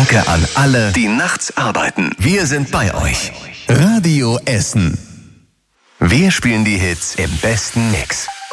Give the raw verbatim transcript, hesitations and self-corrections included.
Danke an alle, die nachts arbeiten. Wir sind bei euch. Radio Essen. Wir spielen die Hits im besten Mix.